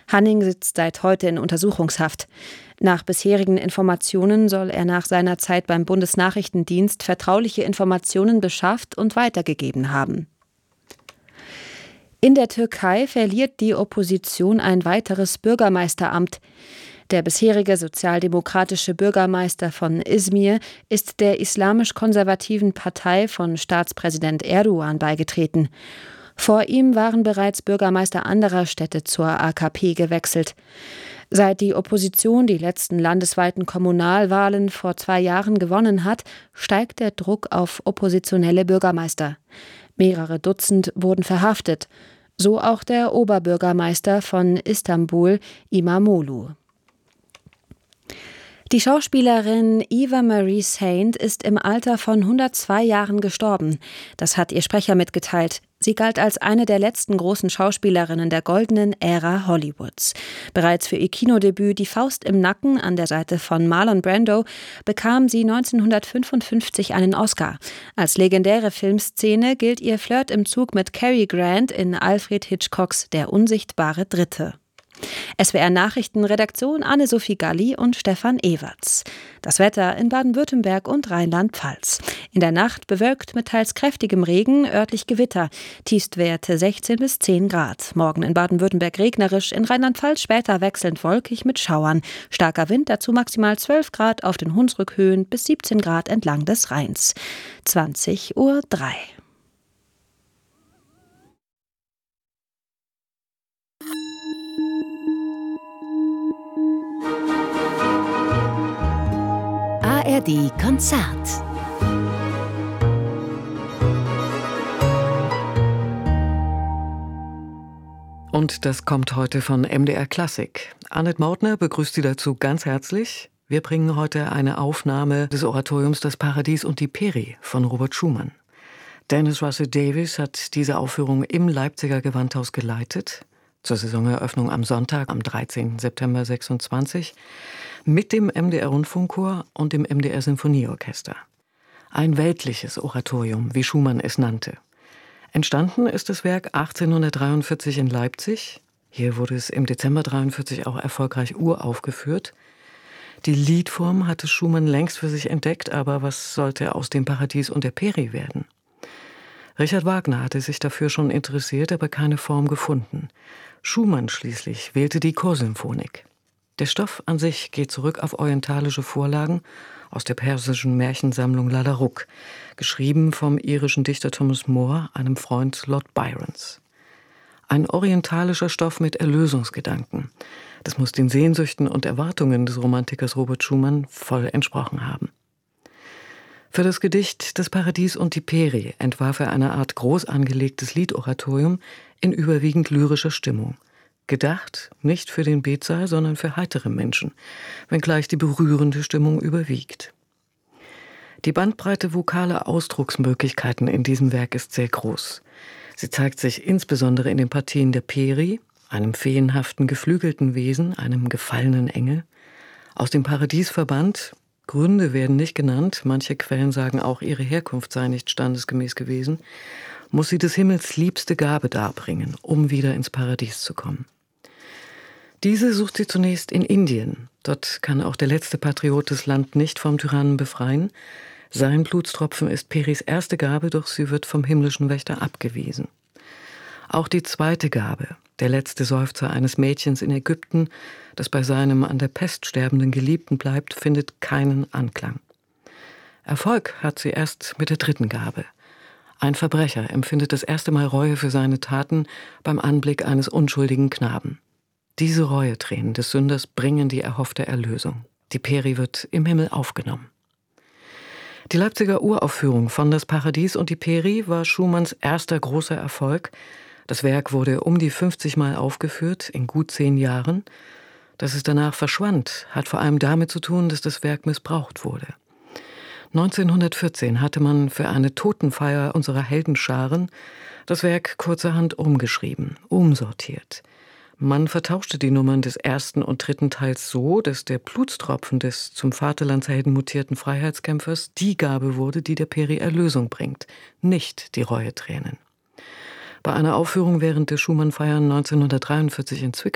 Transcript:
Hanning sitzt seit heute in Untersuchungshaft. Nach bisherigen Informationen soll er nach seiner Zeit beim Bundesnachrichtendienst vertrauliche Informationen beschafft und weitergegeben haben. In der Türkei verliert die Opposition ein weiteres Bürgermeisteramt. Der bisherige sozialdemokratische Bürgermeister von Izmir ist der islamisch-konservativen Partei von Staatspräsident Erdogan beigetreten. Vor ihm waren bereits Bürgermeister anderer Städte zur AKP gewechselt. Seit die Opposition die letzten landesweiten Kommunalwahlen vor 2 Jahren gewonnen hat, steigt der Druck auf oppositionelle Bürgermeister. Mehrere Dutzend wurden verhaftet, so auch der Oberbürgermeister von Istanbul, İmamoğlu. Die Schauspielerin Eva Marie Saint ist im Alter von 102 Jahren gestorben. Das hat ihr Sprecher mitgeteilt. Sie galt als eine der letzten großen Schauspielerinnen der goldenen Ära Hollywoods. Bereits für ihr Kinodebüt Die Faust im Nacken an der Seite von Marlon Brando bekam sie 1955 einen Oscar. Als legendäre Filmszene gilt ihr Flirt im Zug mit Cary Grant in Alfred Hitchcocks Der unsichtbare Dritte. SWR-Nachrichtenredaktion Anne-Sophie Galli und Stefan Ewerts. Das Wetter in Baden-Württemberg und Rheinland-Pfalz. In der Nacht bewölkt mit teils kräftigem Regen, örtlich Gewitter. Tiefstwerte 16 bis 10 Grad. Morgen in Baden-Württemberg regnerisch, in Rheinland-Pfalz später wechselnd wolkig mit Schauern. Starker Wind, dazu maximal 12 Grad auf den Hunsrückhöhen bis 17 Grad entlang des Rheins. 20:03 Uhr. ARD Konzert. Und das kommt heute von MDR Klassik. Annette Mautner begrüßt Sie dazu ganz herzlich. Wir bringen heute eine Aufnahme des Oratoriums Das Paradies und die Peri von Robert Schumann. Dennis Russell Davies hat diese Aufführung im Leipziger Gewandhaus geleitet. Zur Saisoneröffnung am Sonntag, am 13. September 26, mit dem MDR Rundfunkchor und dem MDR Sinfonieorchester. Ein weltliches Oratorium, wie Schumann es nannte. Entstanden ist das Werk 1843 in Leipzig. Hier wurde es im Dezember 43 auch erfolgreich uraufgeführt. Die Liedform hatte Schumann längst für sich entdeckt, aber was sollte aus dem Paradies und der Peri werden? Richard Wagner hatte sich dafür schon interessiert, aber keine Form gefunden. Schumann schließlich wählte die Chorsymphonik. Der Stoff an sich geht zurück auf orientalische Vorlagen aus der persischen Märchensammlung Lalla Rookh, geschrieben vom irischen Dichter Thomas Moore, einem Freund Lord Byrons. Ein orientalischer Stoff mit Erlösungsgedanken. Das muss den Sehnsüchten und Erwartungen des Romantikers Robert Schumann voll entsprochen haben. Für das Gedicht Das Paradies und die Peri entwarf er eine Art groß angelegtes Liedoratorium in überwiegend lyrischer Stimmung. Gedacht nicht für den Betsaal, sondern für heitere Menschen, wenngleich die berührende Stimmung überwiegt. Die Bandbreite vokaler Ausdrucksmöglichkeiten in diesem Werk ist sehr groß. Sie zeigt sich insbesondere in den Partien der Peri, einem feenhaften, geflügelten Wesen, einem gefallenen Engel, aus dem Paradies verbannt. Gründe werden nicht genannt, manche Quellen sagen auch, ihre Herkunft sei nicht standesgemäß gewesen, muss sie des Himmels liebste Gabe darbringen, um wieder ins Paradies zu kommen. Diese sucht sie zunächst in Indien. Dort kann auch der letzte Patriot das Land nicht vom Tyrannen befreien. Sein Blutstropfen ist Peris erste Gabe, doch sie wird vom himmlischen Wächter abgewiesen. Auch die zweite Gabe, der letzte Seufzer eines Mädchens in Ägypten, das bei seinem an der Pest sterbenden Geliebten bleibt, findet keinen Anklang. Erfolg hat sie erst mit der dritten Gabe. Ein Verbrecher empfindet das erste Mal Reue für seine Taten beim Anblick eines unschuldigen Knaben. Diese Reuetränen des Sünders bringen die erhoffte Erlösung. Die Peri wird im Himmel aufgenommen. Die Leipziger Uraufführung von Das Paradies und die Peri war Schumanns erster großer Erfolg. Das Werk wurde um die 50 Mal aufgeführt, in gut 10 Jahren. Dass es danach verschwand, hat vor allem damit zu tun, dass das Werk missbraucht wurde. 1914 hatte man für eine Totenfeier unserer Heldenscharen das Werk kurzerhand umgeschrieben, umsortiert. Man vertauschte die Nummern des ersten und dritten Teils so, dass der Blutstropfen des zum Vaterlandshelden mutierten Freiheitskämpfers die Gabe wurde, die der Peri Erlösung bringt, nicht die Reuetränen. Bei einer Aufführung während der Schumann-Feiern 1943 in Zwickau